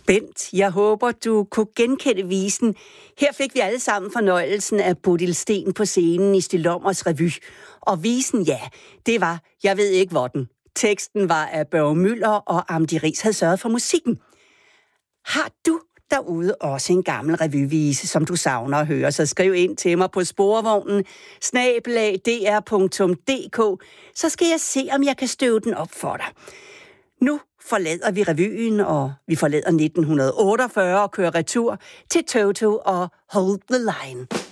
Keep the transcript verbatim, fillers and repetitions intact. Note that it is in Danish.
Bent, jeg håber, du kunne genkende visen. Her fik vi alle sammen fornøjelsen af Bodil Sten på scenen i Stilommers Revy. Og visen, ja, det var Jeg ved ikke hvor den. Teksten var af Børge Müller, og Amdi Riis havde sørget for musikken. Har du derude også en gammel revyvise, som du savner at høre, så skriv ind til mig på sporvognen snabel-a d r punktum d k, så skal jeg se, om jeg kan støve den op for dig. Nu forlader vi revyen, og vi forlader nitten otteogfyrre og kører retur til Toto og Hold the Line.